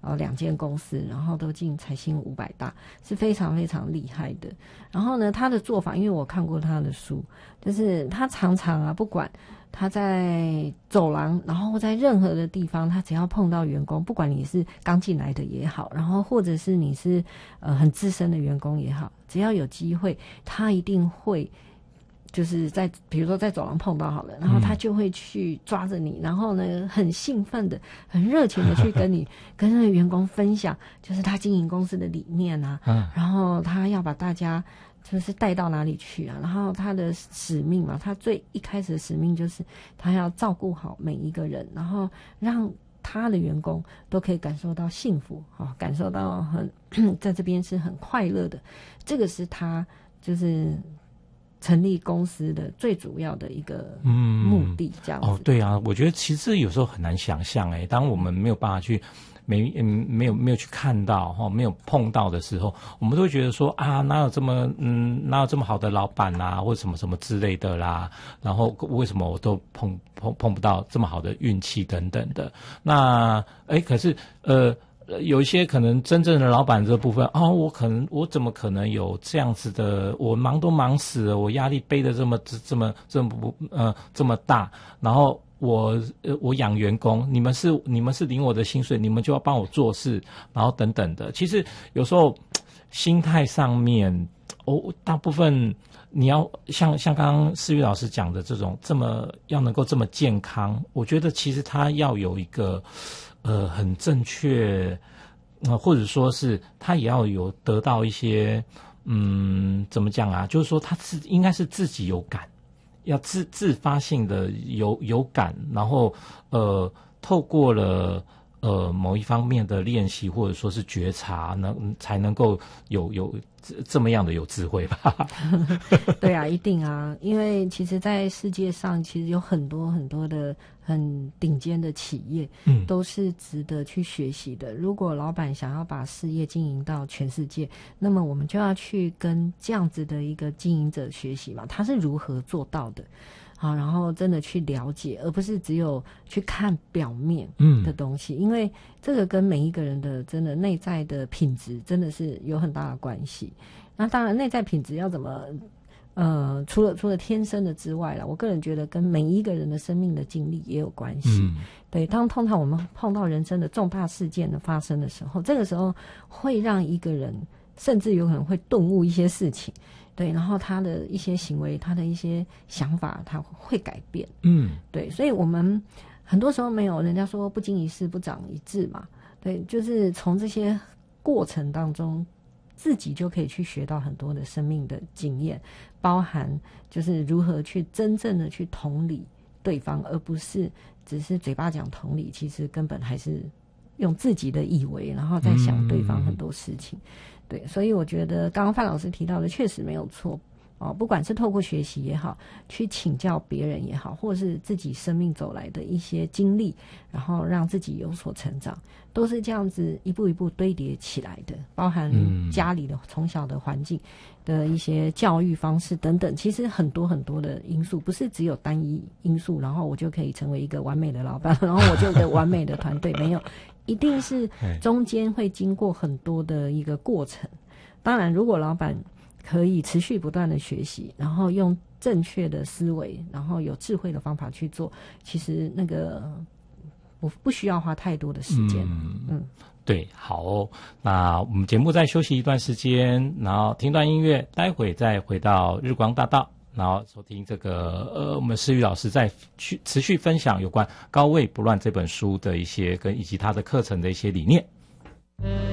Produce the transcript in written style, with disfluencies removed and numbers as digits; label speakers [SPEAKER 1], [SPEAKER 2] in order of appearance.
[SPEAKER 1] 2间公司，然后都进财新500大，是非常非常厉害的。然后呢，他的做法，因为我看过他的书，就是他常常不管他在走廊，然后在任何的地方，他只要碰到员工，不管你是刚进来的也好，然后或者是你是很资深的员工也好，只要有机会，他一定会就是比如说在走廊碰到好了，然后他就会去抓着你，然后呢很兴奋的、很热情的去跟那个员工分享，就是他经营公司的理念啊，然后他要把大家就是带到哪里去啊，然后他的使命嘛，他最一开始的使命就是他要照顾好每一个人，然后让他的员工都可以感受到幸福，感受到在这边是很快乐的，这个是他就是成立公司的最主要的一个目的，这样子。
[SPEAKER 2] 对啊，我觉得其实有时候很难想象，当我们没有办法去没有去看到没有碰到的时候，我们都会觉得说哪有这么好的老板啦，或者什么什么之类的啦，然后为什么我都碰不到这么好的运气等等的。那可是有一些可能真正的老板这部分我怎么可能有这样子的？我忙都忙死了，我压力背得这么大，然后我养员工，你们是领我的薪水，你们就要帮我做事，然后等等的。其实有时候心态上面，大部分你要像刚刚世玉老师讲的要能够这么健康，我觉得其实他要有一个很正确，或者说是他也要有得到一些怎么讲啊？就是说他应该是自己有感。要自发性的有感，然后透过了某一方面的练习或者说是觉察，才能够有这么样的有智慧吧。
[SPEAKER 1] 对啊，一定啊，因为其实在世界上其实有很多很多的很顶尖的企业都是值得去学习的。如果老板想要把事业经营到全世界，那么我们就要去跟这样子的一个经营者学习嘛，他是如何做到的。好，然后真的去了解，而不是只有去看表面的东西，因为这个跟每一个人的真的内在的品质真的是有很大的关系。那当然内在品质要怎么除了天生的之外啦，我个人觉得跟每一个人的生命的经历也有关系。对，通常我们碰到人生的重大事件的发生的时候，这个时候会让一个人甚至有可能会顿悟一些事情。对，然后他的一些行为，他的一些想法，他会改变。对，所以我们很多时候没有人家说不经一事不长一智嘛。对，就是从这些过程当中，自己就可以去学到很多的生命的经验，包含就是如何去真正的去同理对方，而不是只是嘴巴讲同理，其实根本还是用自己的以为，然后再想对方很多事情。对，所以我觉得刚刚范老师提到的确实没有错不管是透过学习也好，去请教别人也好，或者是自己生命走来的一些经历，然后让自己有所成长，都是这样子一步一步堆叠起来的，包含家里的从小的环境的一些教育方式等等，其实很多很多的因素，不是只有单一因素，然后我就可以成为一个完美的老板，然后我就有一个完美的团队，没有，一定是中间会经过很多的一个过程。当然如果老板可以持续不断的学习，然后用正确的思维，然后有智慧的方法去做，其实那个我不需要花太多的时间。
[SPEAKER 2] 对，好那我们节目再休息一段时间，然后听段音乐，待会再回到日光大道，然后收听这个我们世玉老师再去持续分享有关高位不乱这本书的一些以及他的课程的一些理念。